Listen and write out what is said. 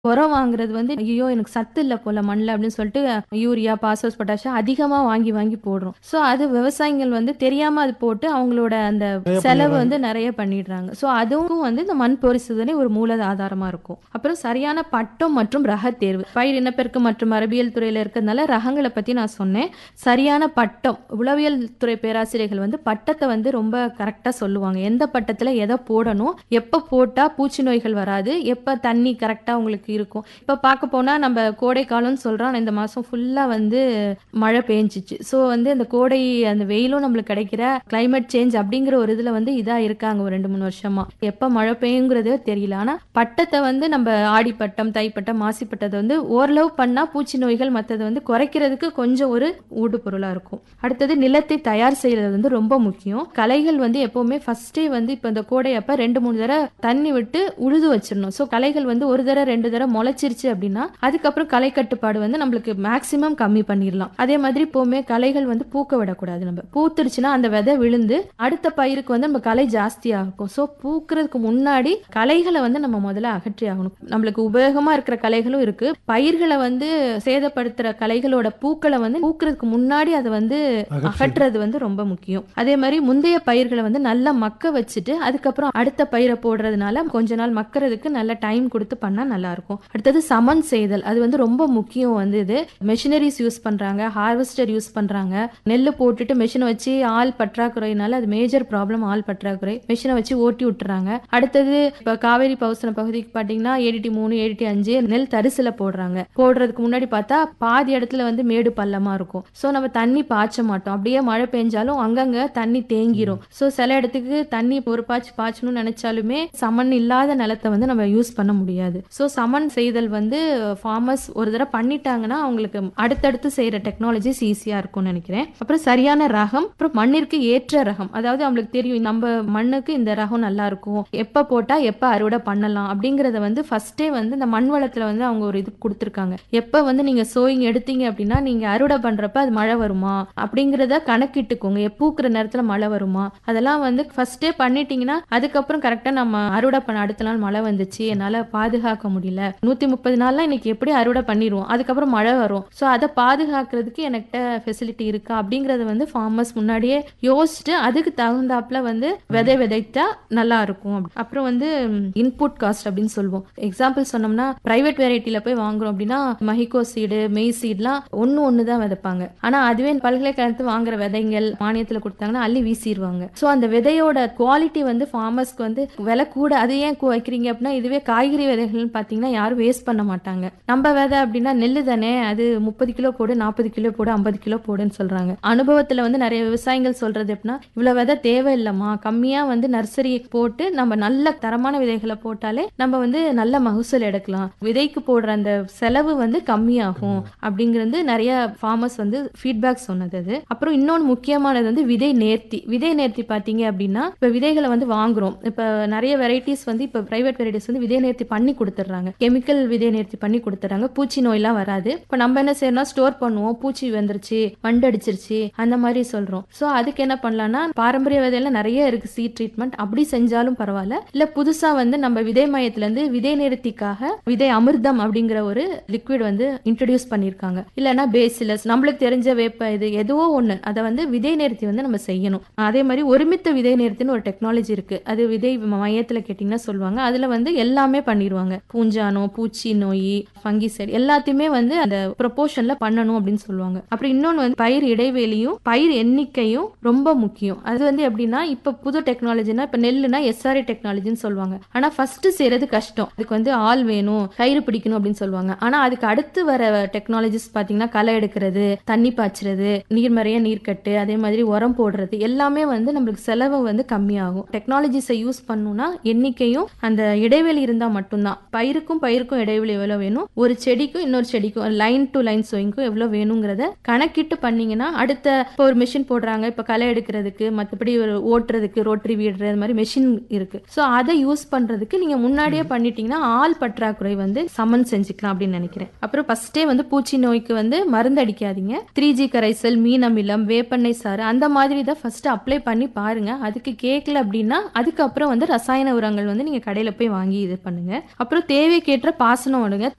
உரம் வாங்குறது வந்து ஐயோ எனக்கு சத்து இல்ல போல மண்ணில் அப்படின்னு சொல்லிட்டு யூரியா பாஸ்பரஸ் பொட்டாசியம் அதிகமா வாங்கி வாங்கி போடுறோம். ஸோ அது விவசாயிகள் வந்து தெரியாம அது போட்டு அவங்களோட அந்த நிறைய செலவு பண்ணிடுறாங்க. வந்து நிறைய பண்ணிடுறாங்க. ஸோ அதுவும் வந்து இந்த மண் பரிசோதனை ஒரு மூல ஆதாரமா இருக்கும். அப்புறம் சரியான பட்டம் மற்றும் ரக தேர்வு, பயிர் இனப்பெருக்கம் மற்றும் மரபியல் துறையில இருக்கிறதுனால ரகங்களை பத்தி நான் சொன்னேன். சரியான பட்டம், உளவியல் துறை பேராசிரியர்கள் வந்து பட்டத்தை வந்து ரொம்ப கரெக்டா சொல்லுவாங்க. எந்த பட்டத்துல எதை போடணும், எப்ப போட்டா பூச்சி நோய்கள் வராது, எப்ப தண்ணி கரெக்டா உங்களுக்கு இருக்கும். இப்ப பார்க்க போனா நம்ம கோடை காலம்னு சொல்றோம், ஆனா இந்த மாசம் ஃபுல்லா வந்து மழை பெஞ்சிச்சு. ஸோ வந்து அந்த கோடை அந்த வெயிலும் நம்மளுக்கு கிடைக்கிற கிளைமேட் சேஞ்ச் அப்படிங்கிற ஒரு இதுல வந்து இதா இருக்காங்க ஒரு 2-3 வருஷமா. எப்ப மழை பெய்யுங்கிறதே தெரியல. ஆனா பட்டத்தை வந்து நம்ம ஆடிப்பட்டம், தைப்பட்டம், மாசிப்பட்டத்தை வந்து ஓரளவு பண்ணா பூச்சி நோய்கள் மற்றது வந்து குறைக்கிறதுக்கு கொஞ்சம் ஒரு ஊடுபொருளா இருக்கும். அடுத்தது நிலத்தை தயார் செய்யறது வந்து ரொம்ப முக்கியம். களைகள் வந்து எப்பவுமே ஃபர்ஸ்டே வந்து இப்ப இந்த கோடை அப்ப 2-3 தடவை தண்ணி விட்டு உழுது வச்சிடணும். ஸோ களைகள் வந்து ஒரு தடவை 2 தடவை முளைச்சிருச்சு அப்படின்னா அதுக்கப்புறம் களை கட்டுப்பாடு வந்து நம்மளுக்கு மேக்சிமம் கம்மி பண்ணிடலாம். அதே மாதிரி இப்பவுமே களைகள் வந்து பூக்க விடக்கூடாது. நம்ம பூத்துருச்சுன்னா அந்த விதை விழுந்து அடுத்த பயிருக்கு வந்து நம்ம களை ஜாஸ்தி ஆகும். ஸோ பூக்கிறதுக்கு முன்னாடி களைகளை வந்து நம்ம முதல்ல அகற்றி ஆகணும். நம்மளுக்கு உபயோகமா இருக்கிற களைகளும் இருக்கு, பயிர்களை வந்து சேதப்படுத்துற களைகளோட பூக்களை வந்து பூக்கிறதுக்கு முன்னாடி அதை வந்து அகற்றுறது வந்து ரொம்ப முக்கியம். அதே மாதிரி முந்தைய பயிர்களை வந்து நல்லா மக்க வச்சுட்டு அதுக்கப்புறம் அடுத்த பயிரை போடுறதுனால கொஞ்ச நாள் மக்கறதுக்கு நல்ல டைம் கொடுத்து பண்ணா நல்லா இருக்கும். அடுத்தது சமன் செய்தல், அது வந்து ரொம்ப முக்கியம். வந்து இது மெஷினரிஸ் யூஸ் பண்றாங்க, ஹார்வெஸ்டர் யூஸ் பண்றாங்க. நெல்லு போட்டுட்டு மெஷினை வச்சு ஆள் பற்றாக்குறையினால அது மேஜர் ப்ராப்ளம், ஆள் பற்றாக்குறை. மெஷினை வச்சு ஓட்டி விட்டுறாங்க. அடுத்தது இப்ப காவேரி பவுசன பகுதிக்கு பாத்தீங்கன்னா ADT 3 ADT 5 நெல் தரிசுல போடுறாங்க. போடுறதுக்கு முன்னாடி பார்த்தா பாதி இடத்துல வந்து மேடு பள்ளமா இருக்கும். ஸோ நம்ம தண்ணி பாய்ச்ச மாட்டோம். அப்படியே மழை பெஞ்சாலும் அங்கங்க தண்ணி தேங்கிரும். ஸோ சில இடத்துக்கு தண்ணி ஒரு பாய்ச்சணும்னு நினைச்சாலுமே சமன் இல்லாத நிலத்தை வந்து நம்ம யூஸ் பண்ண முடியாது. ஸோ சமன் செய்தல் வந்து ஃபார்மர்ஸ் ஒரு தடவை பண்ணிட்டாங்கன்னா அவங்களுக்கு அடுத்தடுத்து செய்யற டெக்னாலஜிஸ் ஈஸியா இருக்கும்னு நினைக்கிறேன். அப்புறம் சரியான ரகம், அப்புறம் மண்ணிற்கு ஏற்ற ரகம். அதாவது அவங்களுக்கு தெரியும் நம்ம மண்ணுக்கு இந்த ரகம் நல்லா இருக்கும், எப்ப போட்டா எப்ப அறுவடை பண்ணலாம் அப்படிங்கறத வந்து ஃபர்ஸ்டே வந்து இந்த மண் வளத்துல வந்து அவங்க ஒரு இது கொடுத்துருக்காங்க. எப்ப வந்து நீங்க சோயிங் எடுத்தீங்க அப்படின்னா நீங்க அறுவடை பண்றப்ப அது மழை வருமா அப்படிங்கறத கணக்கிட்டுக்கோங்க. பூக்குற நேரத்துல மழை வருமா, அதெல்லாம் வந்து ஃபர்ஸ்டே பண்ணிட்டீங்கன்னா அதுக்கப்புறம் கரெக்டா நம்ம அறுவடை பண்ண அடுத்த நாள் மழை வந்துச்சு, என்னால பாதுகாக்க முடியல, 130 நாள்லாம் இன்னைக்கு எப்படி அறுவடை பண்ணிடுவோம், அதுக்கப்புறம் மழை வரும், ஸோ அதை பாதுகாக்கிறதுக்கு எனக்கிட்ட ஃபெசிலிட்டி இருக்கா அப்படிங்கறத வந்து ஃபார்மர்ஸ் முன்னாடியே யோசிச்சுட்டு அதுக்கு தகுந்தாப்புல வந்து விதைத்தா நல்லா இருக்கும். அப்புறம் வந்து இன்புட் காஸ்ட் அப்படின்னு சொல்லுவோம். எக்ஸாம்பிள் சொன்னோம்னா பிரைவேட் வெரைட்டில போய் வாங்குறோம் அப்படின்னா மஹிகோ சீடு, மெய் சீட்லாம் ஒன்னு தான் விதைப்பாங்க. ஆனா அதுவே பல்கலைக்கழகத்து வாங்குற விதைகள் மானியத்துல கொடுத்தாங்கன்னா அள்ளி வீசிடுவாங்க. ஸோ அந்த விதையோட குவாலிட்டி வந்து ஃபார்மர்ஸ்க்கு வந்து விலை கூட. அது ஏன் வைக்கிறீங்க அப்படின்னா இதுவே காய்கறி விதைகள்னு பாத்தீங்கன்னா யாரும் வேஸ்ட் பண்ண மாட்டாங்க. நம்ம விதை அப்படின்னா நெல்லு தானே, அது 30 கிலோ போடு, 40 கிலோ போடு, 50 கிலோ போடுன்னு சொல்றாங்க. அனுபவத்துல வந்து நிறைய விவசாயிகள் சொல்றது எப்படின்னா இவ்வளவு விதை தேவையில்லைமா, கம்மியா வந்து நர்சரி போட்டு நம்ம நல்ல தரமான விதைகளை போட்டாலே நம்ம வந்து நல்ல மகசூல் எடுக்கலாம், விதைக்கு போடுற அந்த செலவு வந்து கம்மியாகும் அப்படிங்கிறது நிறைய ஃபார்மர்ஸ் வந்து ஃபீட்பேக் சொன்னது அது. அப்புறம் இன்னொன்று முக்கியமானது வந்து விதை நேர்த்தி. விதை நேர்த்தி பாத்தீங்க அப்படின்னா இப்ப விதைகளை வந்து வாங்குறோம், இப்ப நிறைய வெரைட்டிஸ் வந்து இப்ப பிரைவேட் வெரைட்டிஸ் வந்து விதை நேர்த்தி பண்ணி கொடுத்துறாங்க, கெமிக்கல் விதை நேர்த்தி பண்ணி கொடுத்துறாங்க, பூச்சி நோயெல்லாம் வராது. இப்ப நம்ம என்ன செய்யணும், ஸ்டோர் பண்ணுவோம், பூச்சி வந்துருச்சு, வண்டு அடிச்சிருச்சு அந்த மாதிரி சொல்றோம். சோ அதுக்கு என்ன பண்ணலாம்னா பாரம்பரிய விதையில நிறைய இருக்கு சீட் ட்ரீட்மெண்ட், அப்படி செஞ்சாலும் பரவாயில்ல. இல்ல புதுசா வந்து நம்ம விதை மையத்துல இருந்து விதை நேர்த்திக்காக விதை அமிர்தம் அப்படிங்கிற ஒரு லிக்விட் வந்து இன்ட்ரோடியூஸ் பண்ணிருக்காங்க. இல்லைன்னா பேசிலஸ், நம்மளுக்கு தெரிஞ்ச வேப்ப இது ஏதோ ஒண்ணு அதை வந்து விதை நேர்த்தி வந்து நம்ம செய்யணும். அதே மாதிரி ஒருமித்த விதை நேர்த்தின்னு ஒரு டெக்னாலஜி இருக்கு, அது விதை மையத்துல கேட்டீங்கன்னா சொல்லுவாங்க. அதுல வந்து எல்லாமே பண்ணிடுவாங்க, பூஞ்சானோ, பூச்சி நோய், ஃபங்கிசைட் எல்லாத்தையுமே வந்து அந்த ப்ரொபோர்ஷன்ல பண்ணணும் அப்படின்னு சொல்லுவாங்க. அப்புறம் இன்னொன்னு வந்து பயிர் இடைவெளியும் பயிர் எண்ணிக்கையும் ரொம்ப முக்கியம். அது வந்து எப்படின்னா இப்ப புது டெக்னாலஜினா இப்ப நெல்லுனா SRI டெக்னாலஜின்னு சொல்லுவாங்க. ஆனா ஃபர்ஸ்ட் செய்யறது கஷ்டம், அதுக்கு வந்து ஆள் வேணும், கயிறு பிடிக்கணும் அப்படின்னு சொல்லுவாங்க. ஆனா அதுக்கு அடுத்து வர டெக்னாலஜிஸ் பாத்தீங்கன்னா களை எடுக்கிறது, தண்ணி பாய்ச்சறது, நீர்மறைய நீர்க்கட்டு, அதே மாதிரி உரம் போடுறது எல்லாமே வந்து நம்மளுக்கு செலவு வந்து கம்மியாகும். டெக்னாலஜிஸை யூஸ் பண்ணணும்னா எண்ணிக்கையும் அந்த இடைவெளி இருந்தா மட்டும்தான். பயிருக்கும் பயிருக்கும் இடைவெளி எவ்வளவு வேணும், ஒரு செடிக்கும் இன்னொரு செடிக்கும் லைன் டு லைன் சோயிங்க்கும் எவ்வளவு வேணுங்கிறத கணக்கிட்டு பண்ணீங்கன்னா அடுத்த இப்போ ஒரு மிஷின் போடுறாங்க, இப்ப களை எடுக்கிறதுக்கு மற்றபடி ஒரு ஓட்டுறதுக்கு ரோட்டரி வீடுற மாதிரி மெஷின் இருக்கு. ஸோ அதை யூஸ் பண்றதுக்கு நீங்க முன்னாடியே பண்ணிட்டீங்கன்னா ஆள் பற்றாக்குறை வந்து சமன் செஞ்சுக்கலாம் அப்படின்னு நினைக்கிறேன். அப்புறம் ஃபர்ஸ்டே வந்து பூச்சி நோய்க்கு வந்து மருந்து அடிக்காதீங்க. 3G கரைசல், மீன் அமிலம், வேப்பெண்ணெய் சாறு அந்த மாதிரி தான் ஃபர்ஸ்ட் அப்ளை பண்ணி பாருங்க. அதுக்கு கேட்கல அப்படின்னா அதுக்கப்புறம் வந்து ரசாயன உரங்கள் வந்து நீங்க கடையில போய் வாங்கி இது பண்ணுங்க. அப்புறம் தேவைக்கேற்ற பாசனம் விடுங்க.